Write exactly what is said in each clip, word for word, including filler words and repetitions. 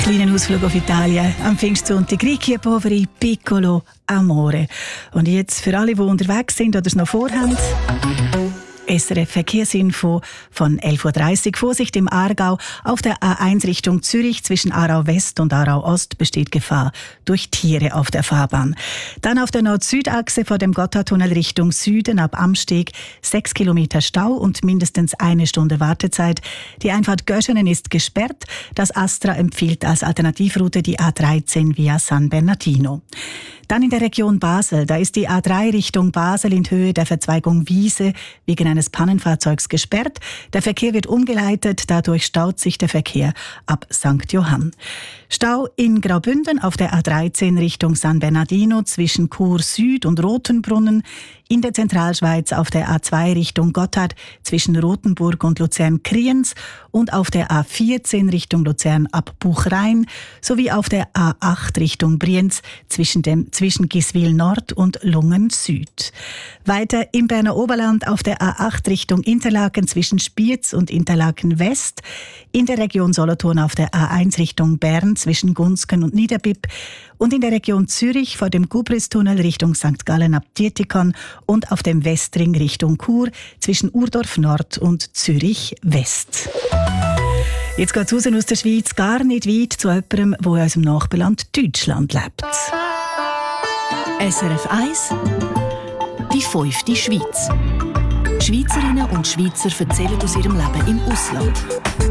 kleinen Ausflug auf Italien. Am Pfingstsonntag Ricci Poveri, Piccolo Amore. Und jetzt für alle, die unterwegs sind oder es noch vorhaben, S R F Verkehrsinfo von elf Uhr dreißig. Vorsicht im Aargau. Auf der A eins Richtung Zürich zwischen Aarau West und Aarau Ost besteht Gefahr durch Tiere auf der Fahrbahn. Dann auf der Nord-Süd-Achse vor dem Gotthardtunnel Richtung Süden ab Amsteg sechs Kilometer Stau und mindestens eine Stunde Wartezeit. Die Einfahrt Göschenen ist gesperrt. Das Astra empfiehlt als Alternativroute die A dreizehn via San Bernardino. Dann in der Region Basel. Da ist die A drei Richtung Basel in Höhe der Verzweigung Wiese wegen eines Pannenfahrzeugs gesperrt. Der Verkehr wird umgeleitet. Dadurch staut sich der Verkehr ab Sankt Johann. Stau in Graubünden auf der A dreizehn Richtung San Bernardino zwischen Chur Süd und Rotenbrunnen. In der Zentralschweiz auf der A zwei Richtung Gotthard zwischen Rothenburg und Luzern-Kriens und auf der A vierzehn Richtung Luzern ab Buchrein sowie auf der A acht Richtung Brienz zwischen, dem, zwischen Giswil Nord und Lungen Süd. Weiter im Berner Oberland auf der A acht Richtung Interlaken zwischen Spiez und Interlaken West. In der Region Solothurn auf der A eins Richtung Bern zwischen Gunzgen und Niederbipp. Und in der Region Zürich vor dem Gubristunnel Richtung Sankt Gallen ab Dietikon und auf dem Westring Richtung Chur zwischen Urdorf Nord und Zürich West. Jetzt geht es raus aus der Schweiz, gar nicht weit zu jemandem, der in unserem Nachbarland Deutschland lebt. S R F eins, die fünfte Schweiz. Schweizerinnen und Schweizer erzählen aus ihrem Leben im Ausland.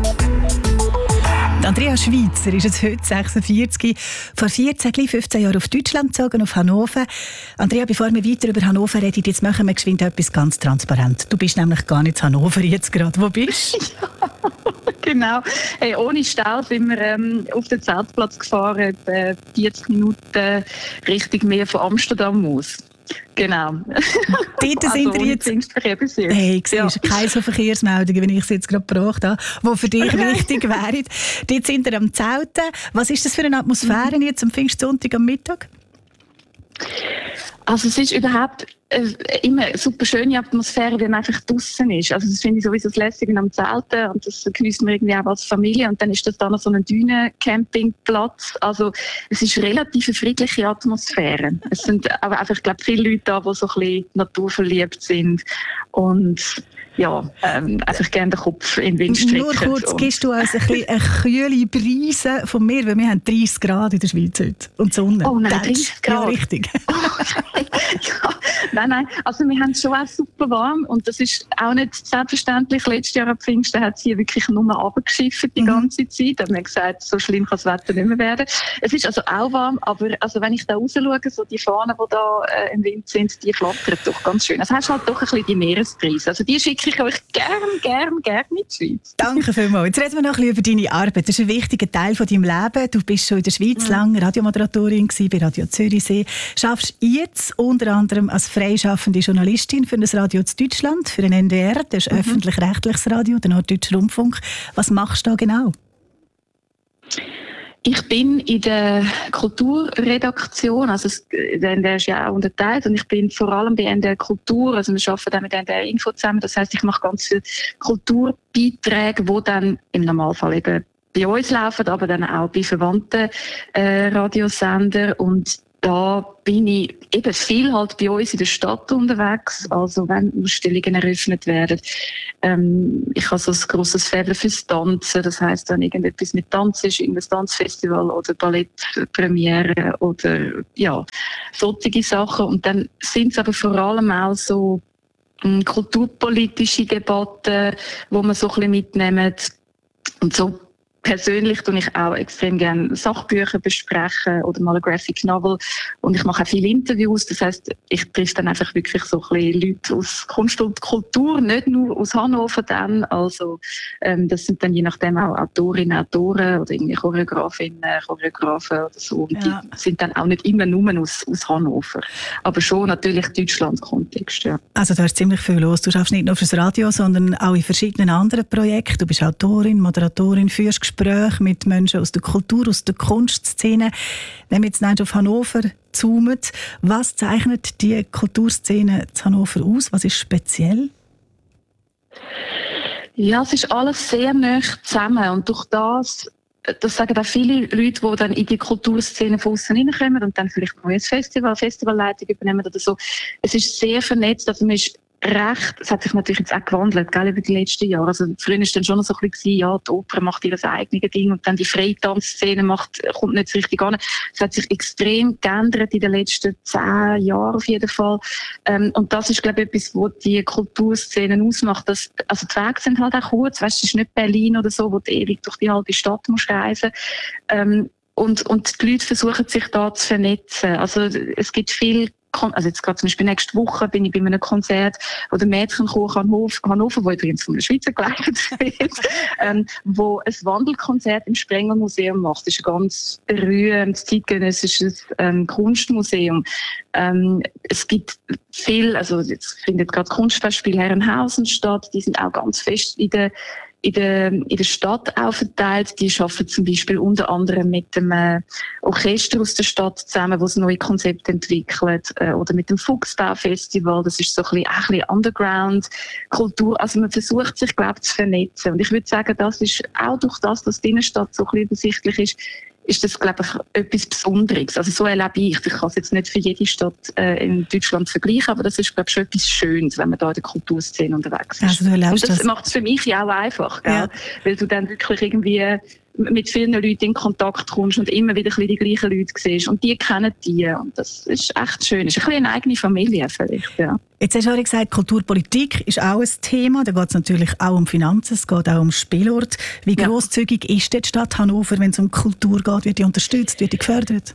Andrea Schweitzer ist jetzt heute sechsundvierzig, vor vierzehn, fünfzehn Jahren auf Deutschland gezogen, auf Hannover. Andrea, bevor wir weiter über Hannover reden, jetzt machen wir geschwind etwas ganz transparent. Du bist nämlich gar nicht in Hannover jetzt gerade. Wo bist du? Ja, genau. Hey, ohne Stau sind wir ähm, auf den Zeltplatz gefahren, etwa vierzig Minuten Richtung Meer von Amsterdam aus. Genau. Dort also sind wir jetzt. Hey, siehst, ja. Keine so Verkehrsmeldungen, wie ich es jetzt gerade gebraucht habe, die für dich wichtig wären. Dort sind wir am Zelten. Was ist das für eine Atmosphäre jetzt am Pfingstsonntag am Mittag? Also es ist überhaupt äh, immer eine super schöne Atmosphäre, wenn man einfach draussen ist. Also das finde ich sowieso das Lässige am Zelten und das geniessen wir irgendwie auch als Familie. Und dann ist das da noch so ein Dünen-Campingplatz. Also es ist relativ eine friedliche Atmosphäre. Es sind aber einfach, ich glaube, viele Leute da, die so ein bisschen naturverliebt sind und ja, ähm, einfach gerne den Kopf in den Wind strecken. Nur kurz, gibst du uns ein bisschen eine kühle Brise von mir, weil wir haben dreißig Grad in der Schweiz heute und Sonne. Oh nein, dreißig Grad? Ja, richtig. ja, nein, nein, also wir haben es schon auch super warm und das ist auch nicht selbstverständlich. Letztes Jahr am Pfingsten hat es hier wirklich nur runtergeschifft die ganze mhm. Zeit. Da haben wir gesagt, so schlimm kann das Wetter nicht mehr werden. Es ist also auch warm, aber also wenn ich da raus schaue, so die Fahnen, die da äh, im Wind sind, die flattern doch ganz schön. Also hast halt doch ein bisschen die Meeresbrise. Also die schicke ich euch gern, gern, gern in die Schweiz. Danke vielmals. Jetzt reden wir noch ein bisschen über deine Arbeit. Das ist ein wichtiger Teil von deinem Leben. Du bist schon in der Schweiz mhm. lang Radiomoderatorin gewesen, bei Radio Zürichsee. Schaffst jetzt unter anderem als freischaffende Journalistin für das Radio zu Deutschland, für den N D R, das ist mhm. öffentlich-rechtliches Radio, der Norddeutsche Rundfunk. Was machst du da genau? Ich bin in der Kulturredaktion, also der N D R ist ja auch unterteilt und ich bin vor allem bei N D R Kultur, also wir arbeiten dann mit N D R Info zusammen, das heisst, ich mache ganz viele Kulturbeiträge, die dann im Normalfall eben bei uns laufen, aber dann auch bei verwandten äh, Radiosendern und da bin ich eben viel halt bei uns in der Stadt unterwegs, also wenn Ausstellungen eröffnet werden. Ähm, ich habe so ein grosses Faible fürs Tanzen, das heisst, wenn irgendetwas mit Tanz ist, irgendein Tanzfestival oder Ballettpremiere oder ja, solche Sachen. Und dann sind es aber vor allem auch so ähm, kulturpolitische Debatten, wo man so ein bisschen mitnimmt und so. Persönlich tue ich auch extrem gerne Sachbücher besprechen oder mal ein Graphic Novel. Und ich mache auch viele Interviews. Das heisst, ich treffe dann einfach wirklich so ein bisschen Leute aus Kunst und Kultur, nicht nur aus Hannover dann. Also, ähm, das sind dann je nachdem auch Autorinnen, Autoren oder irgendwie Choreografinnen, Choreografen oder so. Und ja. Die sind dann auch nicht immer nur aus, aus Hannover. Aber schon natürlich Deutschland-Kontext, ja. Also du hast ziemlich viel los. Du schaffst nicht nur fürs Radio, sondern auch in verschiedenen anderen Projekten. Du bist Autorin, Moderatorin, führst Gespräche mit Menschen aus der Kultur, aus der Kunstszene. Wenn wir jetzt nicht auf Hannover zoomen, was zeichnet die Kulturszene zu Hannover aus? Was ist speziell? Ja, es ist alles sehr nah zusammen und durch das das sagen auch viele Leute, die dann in die Kulturszene von außen reinkommen und dann vielleicht ein neues Festival, Festivalleitung übernehmen oder so. Es ist sehr vernetzt, also man ist recht, es hat sich natürlich jetzt auch gewandelt, gell, über die letzten Jahre. Also früher war es dann schon so ein bisschen, ja, die Oper macht ihr eigenes Ding und dann die Freitanzszene macht, kommt nicht so richtig an. Es hat sich extrem geändert in den letzten zehn Jahren auf jeden Fall. Ähm, und das ist, glaube ich, etwas, was die Kulturszene ausmacht. Dass, also die Wege sind halt auch kurz, weißt, es ist nicht Berlin oder so, wo du ewig durch die halbe Stadt musst reisen. Ähm, und, und die Leute versuchen sich da zu vernetzen. Also es gibt viel Also jetzt gerade zum Beispiel nächste Woche bin ich bei einem Konzert, wo der Mädchenchor Hannover, wo übrigens von einer Schweizer geleitet wird, ähm, wo ein Wandelkonzert im Sprengelmuseum macht. Das ist ein ganz berühmtes zeitgenössisches ähm, Kunstmuseum. Ähm, es gibt viel, also jetzt findet gerade das Kunstfestspiel Herrenhausen statt, die sind auch ganz fest in der in der, in der Stadt auch verteilt. Die arbeiten zum Beispiel unter anderem mit dem äh, Orchester aus der Stadt zusammen, das neue Konzepte entwickelt, äh, oder mit dem Fuchsbau-Festival. Das ist so ein bisschen, ein bisschen Underground-Kultur. Also man versucht sich, glaube ich, zu vernetzen. Und ich würde sagen, das ist auch durch das, dass die Innenstadt so ein bisschen übersichtlich ist, ist das, glaube ich, etwas Besonderes. Also so erlebe ich. Ich kann es jetzt nicht für jede Stadt äh, in Deutschland vergleichen, aber das ist, glaube ich, schon etwas Schönes, wenn man da in der Kulturszene unterwegs ist. Also du erlebst Und das, das macht es für mich ja auch einfach, gell? Ja. Weil du dann wirklich irgendwie mit vielen Leuten in Kontakt kommst und immer wieder ein bisschen die gleichen Leute siehst. Und die kennen die. Und das ist echt schön. Es ist ein bisschen eine eigene Familie vielleicht, ja. Jetzt hast du auch gesagt, Kulturpolitik ist auch ein Thema. Da geht es natürlich auch um Finanzen, es geht auch um Spielort. Wie Ja. grosszügig ist die Stadt Hannover, wenn es um Kultur geht? Wird die unterstützt, wird die gefördert?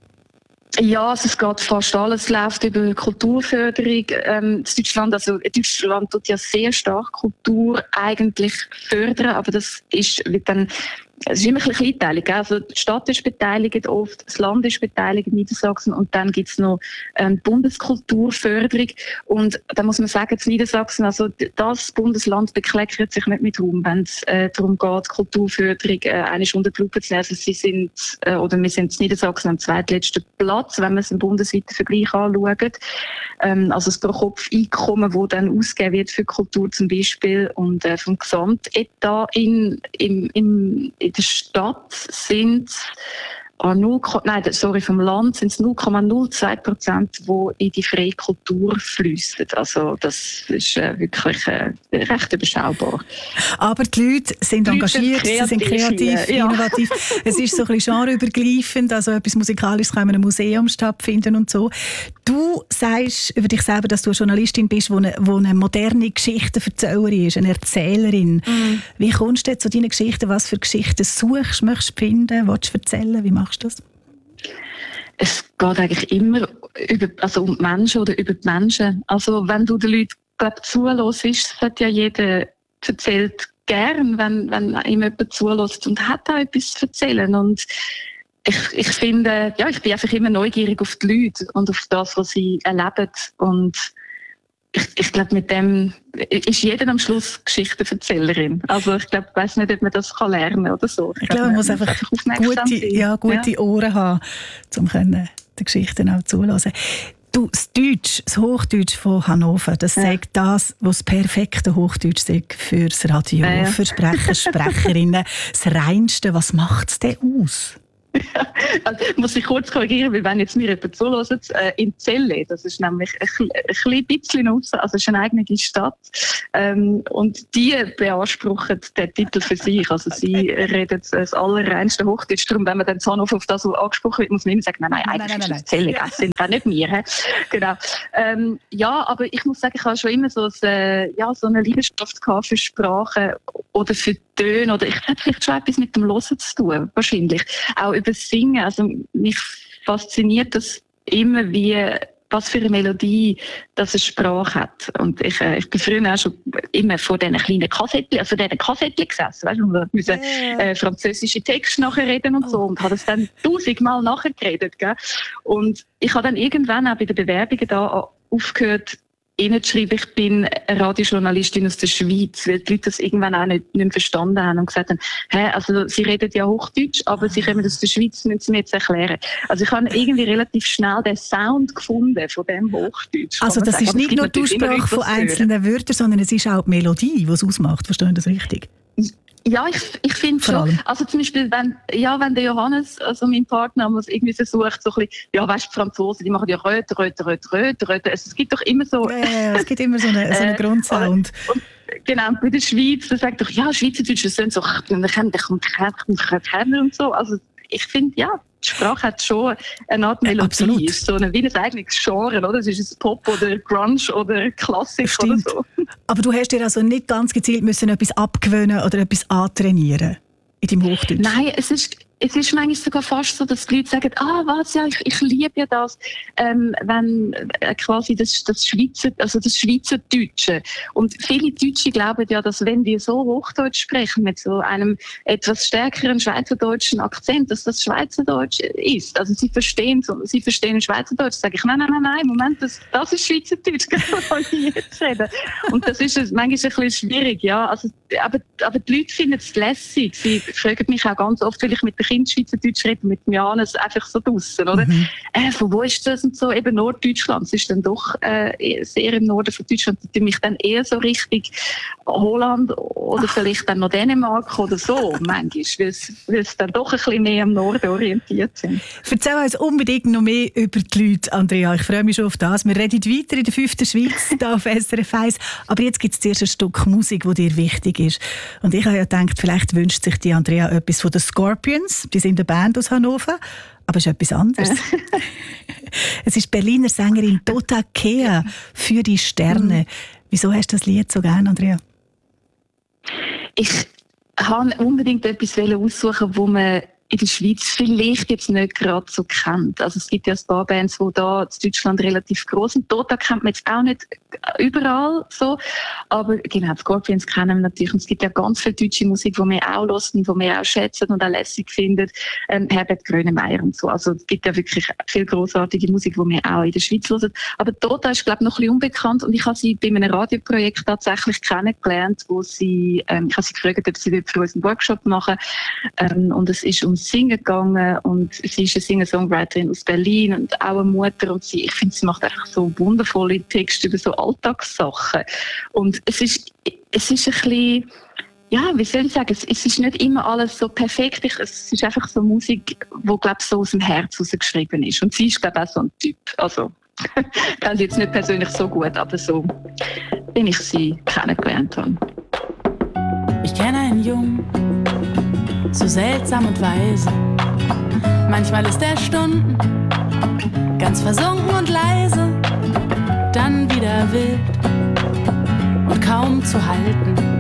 Ja, also es geht fast alles, läuft über Kulturförderung. Ähm, Deutschland, also Deutschland tut ja sehr stark Kultur eigentlich fördern, aber das ist, wird dann, es ist immer ein bisschen kleinteilig. Also die Stadt ist beteiligt oft, das Land ist beteiligt in Niedersachsen und dann gibt es noch ähm, Bundeskulturförderung. Und da muss man sagen, in Niedersachsen, also das Bundesland bekleckert sich nicht mit Ruhm, wenn es äh, darum geht, Kulturförderung äh, eigentlich unter die Lupe zu nehmen. Also sie sind, äh, oder wir sind in Niedersachsen am zweitletzten Platz, wenn man es im bundesweiten Vergleich anschaut. Ähm, also das Pro-Kopf-Einkommen, das dann ausgegeben wird für Kultur zum Beispiel und äh, vom Gesamtetat in, im, im, in der Stadt sind an null, nein, sorry, vom Land sind es null Komma null zwei Prozent, die in die freie Kultur fließen. Also das ist äh, wirklich äh, recht überschaubar. Aber die Leute sind Die Leute engagiert, sind sie sind kreativ, ja. innovativ. Es ist so ein bisschen genreübergreifend, also etwas Musikalisches kann in einem Museum stattfinden und so. Du sagst über dich selber, dass du eine Journalistin bist, die eine, die eine moderne Geschichtenverzählerin ist, eine Erzählerin. Mm. Wie kommst du zu deinen Geschichten? Was für Geschichten suchst, möchtest du finden, willst du erzählen? Wie machst du das? Es geht eigentlich immer über, also um die Menschen oder über die Menschen. Also wenn du den Leuten, glaub, zuhörst, das hat ja jeder erzählt gern, wenn, wenn ihm jemand zuhört und hat auch etwas zu erzählen. Und ich, ich finde, ja, ich bin einfach immer neugierig auf die Leute und auf das, was sie erleben. Und ich, ich glaube, mit dem ist jeder am Schluss Geschichtenverzählerin. Also ich glaube, ich weiss nicht, ob man das kann lernen oder so. Ich, ich glaube, man muss einfach, einfach gute, ja, gute ja. Ohren haben, um den Geschichten auch zuhören. Du, das Deutsch, das Hochdeutsch von Hannover, das ja. sagt das, was das perfekte Hochdeutsch sagt für das Radio, ja, ja. für Sprecher, Sprecherinnen. Das Reinste, was macht es denn aus? Ja, also muss ich kurz korrigieren, weil wenn jetzt mir jemand zuhört, äh, in Celle, das ist nämlich ein, ein klein bisschen raus, also es ist eine eigene Stadt, ähm, und die beanspruchen den Titel für sich, also sie okay. reden das allerreinste Hochdeutsch, darum, wenn man dann Hannover auf das so angesprochen wird, muss man immer sagen, nein, nein, eigentlich nein, nein, ist das Celle, das sind auch nicht wir. He? Genau. Ähm, ja, aber ich muss sagen, ich habe schon immer so, ein, ja, so eine Leidenschaft gehabt für Sprache oder für Töne, oder ich hätte vielleicht schon etwas mit dem Hören zu tun, wahrscheinlich. Auch über das Singen, also mich fasziniert das immer, wie, was für eine Melodie das eine Sprache hat. Und ich, äh, ich bin früher auch schon immer vor diesen kleinen Kassettchen, also diesen Kassettchen gesessen, weißt du, und wir müssen äh, französische Texte nachreden und so, und habe das dann tausendmal nachgeredet, gell? Und ich habe dann irgendwann auch bei den Bewerbungen da aufgehört, ihnen zu schreiben, ich bin eine Radiojournalistin aus der Schweiz, weil die Leute das irgendwann auch nicht, nicht mehr verstanden haben und gesagt haben, hä, also sie reden ja Hochdeutsch, aber sie kommen aus der Schweiz, müssen sie mir jetzt erklären. Also ich habe irgendwie relativ schnell den Sound gefunden von dem Hochdeutsch. Also das sagen. ist nicht nur die Aussprache von einzelnen Wörtern, sondern es ist auch die Melodie, die es ausmacht. Verstehen Sie das richtig? Ja, ich, ich finde schon. Also zum Beispiel, wenn, ja, wenn der Johannes, also mein Partner, muss irgendwie versucht, so ein bisschen, ja, weißt du, die Franzosen, die machen ja Röte, Röte, Röte, Röte, Röte. Also es gibt doch immer so... Ja, ja, ja, es gibt immer so einen so eine äh, Grundsound. Und, und, genau, bei der Schweiz, da sagt doch, ja, Schweizerdeutsch, das sind so, dann kommt der und so. Also ich finde, ja, die Sprache hat schon eine Art Melodie. Absolut. Ist so eine, wie ein eigenes Genre, oder? Es ist ein Pop oder Grunge oder Klassik Stimmt. oder so. Aber du hast dir also nicht ganz gezielt müssen etwas abgewöhnen oder etwas antrainieren in deinem Hochdeutsch? Nein, es ist, es ist manchmal sogar fast so, dass die Leute sagen, ah, was, ja, ich, ich liebe ja das, ähm, wenn äh, quasi das, das Schweizer, also das Schweizerdeutsche. Und viele Deutsche glauben ja, dass wenn wir so Hochdeutsch sprechen, mit so einem etwas stärkeren schweizerdeutschen Akzent, dass das Schweizerdeutsch ist. Also sie verstehen so, sie verstehen Schweizerdeutsch. Sage ich, nein, nein, nein, nein, Moment, das, das ist Schweizerdeutsch, kann ich jetzt reden. Und das ist manchmal ein bisschen schwierig, ja. Also, aber, aber die Leute finden es lässig. Sie fragen mich auch ganz oft, weil ich mit den Kind Schweizerdeutsch reden, mit dem Janis einfach so draussen, oder? Mhm. Äh, von wo ist das und so? Eben Norddeutschland. Es ist dann doch äh, sehr im Norden von Deutschland. Die mich dann eher so richtig Holland oder Ach. vielleicht dann noch Dänemark oder so, manchmal, weil es dann doch ein bisschen mehr am Norden orientiert sind. Erzähl uns unbedingt noch mehr über die Leute, Andrea. Ich freue mich schon auf das. Wir reden weiter in der fünften Schweiz, hier auf S R F eins. Aber jetzt gibt es zuerst ein Stück Musik, das dir wichtig ist. Und ich habe ja gedacht, vielleicht wünscht sich die Andrea etwas von den Scorpions. Die sind eine Band aus Hannover, aber es ist etwas anderes. Es ist die Berliner Sängerin Tota Kea für die Sterne. Wieso hast du das Lied so gerne, Andrea? Ich wollte unbedingt etwas aussuchen, wo man in der Schweiz vielleicht jetzt nicht gerade so kennt. Also es gibt ja ein paar Bands, die da in Deutschland relativ groß sind. Tota kennt man jetzt auch nicht überall so. Aber genau, die Scorpions kennen wir natürlich. Und es gibt ja ganz viel deutsche Musik, die wir auch hören, die wir auch schätzen und auch lässig finden. Ähm, Herbert Grönemeyer und so. Also es gibt ja wirklich viel grossartige Musik, die wir auch in der Schweiz hören. Aber Tota ist, glaube ich, noch ein bisschen unbekannt. Und ich habe sie bei einem Radioprojekt tatsächlich kennengelernt, wo sie, ähm, ich habe sie gefragt, ob sie für uns einen Workshop machen. Ähm, und es ist um Singen gegangen und sie ist eine Singer-Songwriterin aus Berlin und auch eine Mutter und sie, ich finde, sie macht einfach so wundervolle Texte über so Alltagssachen und es ist, es ist ein bisschen, ja, wie soll ich sagen, es, es ist nicht immer alles so perfekt, ich, es ist einfach so Musik, die, glaube ich, so aus dem Herz rausgeschrieben ist und sie ist, glaube ich, auch so ein Typ, also ich kenne sie jetzt nicht persönlich so gut, aber so, wenn ich sie kennengelernt habe. Ich kenne einen Jungen, so seltsam und weise. Manchmal ist er Stunden ganz versunken und leise, dann wieder wild und kaum zu halten.